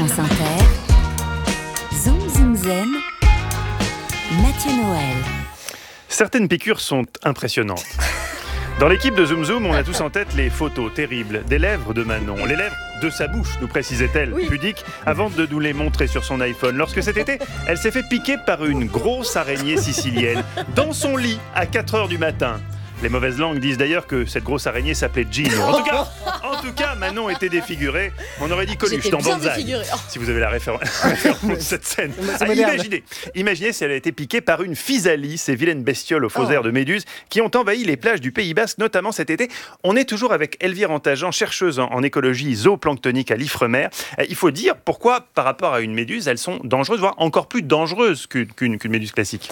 France Inter, Zoom Zoom Zen, Mathieu Noël. Certaines piqûres sont impressionnantes. Dans l'équipe de Zoom Zoom, on a tous en tête les photos terribles des lèvres de Manon. Les lèvres de sa bouche, nous précisait-elle, pudique, avant de nous les montrer sur son iPhone. Lorsque cet été, elle s'est fait piquer par une grosse araignée sicilienne dans son lit à 4h du matin. Les mauvaises langues disent d'ailleurs que cette grosse araignée s'appelait Gino. En tout cas, Manon était défigurée. On aurait dit Coluche dans Banzai. Si vous avez la référence de cette scène. Imaginez si elle a été piquée par une physalie, ces vilaines bestioles aux faux airs de méduses qui ont envahi les plages du Pays Basque, notamment cet été. On est toujours avec Elvire Antajan, chercheuse en écologie zooplanctonique à l'Ifremer. Il faut dire pourquoi, par rapport à une méduse, elles sont dangereuses, voire encore plus dangereuses qu'une méduse classique.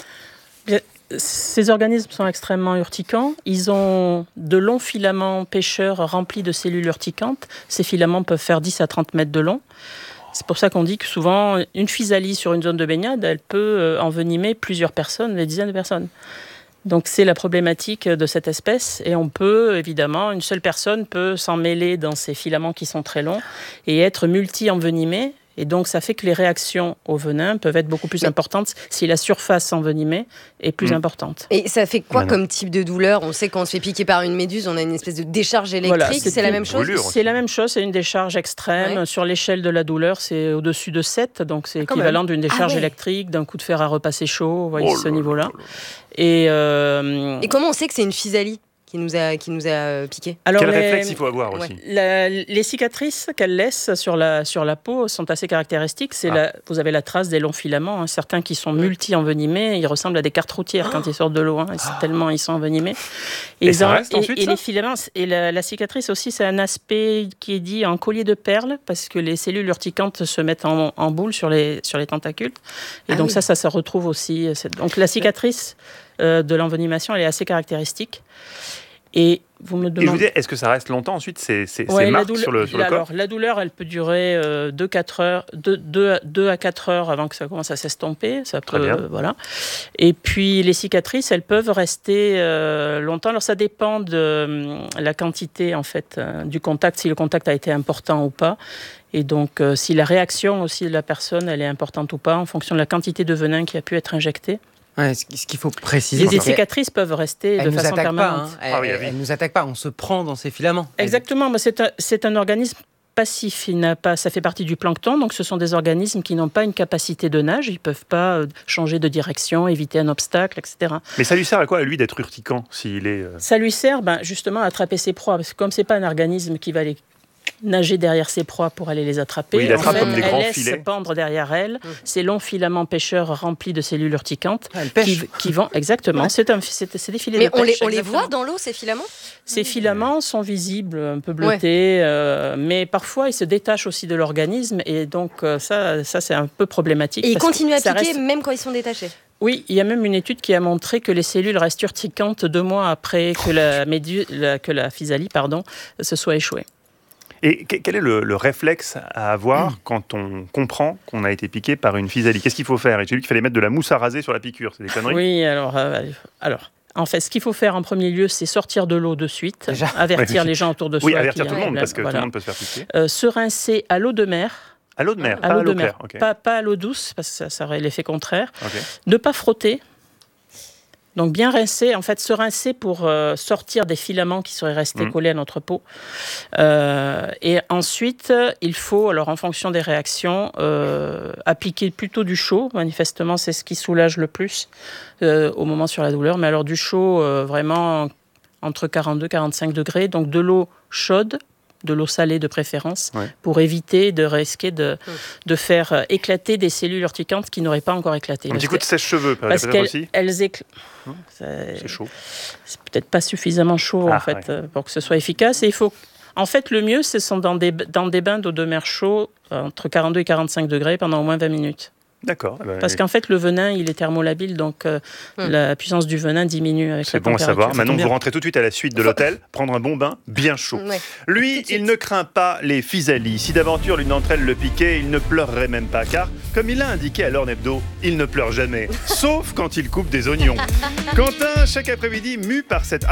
Ces organismes sont extrêmement urticants. Ils ont de longs filaments pêcheurs remplis de cellules urticantes. Ces filaments peuvent faire 10 à 30 mètres de long. C'est pour ça qu'on dit que souvent, une physalie sur une zone de baignade, elle peut envenimer plusieurs personnes, des dizaines de personnes. Donc c'est la problématique de cette espèce. Et on peut, évidemment, une seule personne peut s'en mêler dans ces filaments qui sont très longs et être multi-envenimée. Et donc, ça fait que les réactions au venin peuvent être beaucoup plus importantes si la surface envenimée est plus importante. Et ça fait quoi comme type de douleur ? On sait que quand on se fait piquer par une méduse, on a une espèce de décharge électrique. C'est la même chose ? C'est la même chose, c'est une décharge extrême. Ouais. Sur l'échelle de la douleur, c'est au-dessus de 7, donc c'est équivalent d'une décharge électrique, d'un coup de fer à repasser chaud, vous voyez ce niveau-là. Et comment on sait que c'est une physalie qui nous a piqué? Alors, quel réflexe il faut avoir aussi? Les cicatrices qu'elle laisse sur la peau sont assez caractéristiques. Vous avez la trace des longs filaments, certains qui sont multi-envenimés, ils ressemblent à des cartes routières quand ils sortent de l'eau, tellement ils sont envenimés. Et ça reste ensuite, les filaments, et la cicatrice aussi, c'est un aspect qui est dit en collier de perles, parce que les cellules urticantes se mettent en boule sur les tentacules. Et donc ça se retrouve aussi. Donc la cicatrice de l'envenimation, elle est assez caractéristique. Et vous me demandez... Et je vous dis, est-ce que ça reste longtemps ensuite, ces marques sur le corps? Alors, la douleur, elle peut durer 2 à 4 heures avant que ça commence à s'estomper. Très bien. Voilà. Et puis, les cicatrices, elles peuvent rester longtemps. Alors, ça dépend de la quantité, en fait, du contact, si le contact a été important ou pas. Et donc, si la réaction aussi de la personne, elle est importante ou pas, en fonction de la quantité de venin qui a pu être injecté. Ouais, ce qu'il faut préciser, les cicatrices peuvent rester de façon permanente. Elle ne nous attaque pas, on se prend dans ses filaments. Exactement, mais c'est un organisme passif. Ça fait partie du plancton, donc ce sont des organismes qui n'ont pas une capacité de nage, ils ne peuvent pas changer de direction, éviter un obstacle, etc. Mais ça lui sert à quoi, à lui, d'être urticant s'il est... Ça lui sert justement à attraper ses proies, parce que comme ce n'est pas un organisme qui va aller nager derrière ses proies pour aller les attraper. Oui, il attrape comme des grands filets. Elle laisse pendre derrière elle ces longs filaments pêcheurs remplis de cellules urticantes qui vont... Exactement, c'est des filets de pêche. Mais on les voit dans l'eau, ces filaments ? Ces filaments sont visibles, un peu bleutés, mais parfois ils se détachent aussi de l'organisme et donc ça c'est un peu problématique. Et ils continuent à piquer même quand ils sont détachés ? Oui, il y a même une étude qui a montré que les cellules restent urticantes 2 mois après que la physalie se soit échouée. Et quel est le réflexe à avoir quand on comprend qu'on a été piqué par une physalie? Qu'est-ce qu'il faut faire? Et j'ai lu qu'il fallait mettre de la mousse à raser sur la piqûre, c'est des conneries? Oui, alors, en fait, ce qu'il faut faire en premier lieu, c'est sortir de l'eau de suite, avertir les gens autour de soi. Oui, avertir tout le monde, parce que tout le monde peut se faire piquer. Se rincer à l'eau de mer. À l'eau de mer, pas à l'eau claire. Okay. Pas à l'eau douce, parce que ça aurait l'effet contraire. Okay. Ne pas frotter. Donc bien rincer, en fait se rincer pour sortir des filaments qui seraient restés collés à notre peau. Et ensuite, il faut, alors en fonction des réactions, appliquer plutôt du chaud. Manifestement, c'est ce qui soulage le plus au moment sur la douleur. Mais alors du chaud, vraiment entre 42 et 45 degrés. Donc de l'eau chaude, de l'eau salée de préférence, pour éviter de risquer de faire éclater des cellules urticantes qui n'auraient pas encore éclaté. Un petit coup de sèche-cheveux, parce qu'elles éclatent. C'est chaud. C'est peut-être pas suffisamment chaud pour que ce soit efficace. Et il faut... En fait, le mieux, ce sont dans des bains d'eau de mer chaud, entre 42 et 45 degrés, pendant au moins 20 minutes. D'accord. Parce qu'en fait, le venin, il est thermolabile, donc la puissance du venin diminue avec la température. C'est bon à savoir. Maintenant, vous rentrez tout de suite à la suite de l'hôtel, prendre un bon bain bien chaud. Ouais. Lui, il ne craint pas les physalies. Si d'aventure l'une d'entre elles le piquait, il ne pleurerait même pas, car, comme il l'a indiqué à l'Orne Hebdo, il ne pleure jamais, sauf quand il coupe des oignons. Quentin, chaque après-midi, mu par cette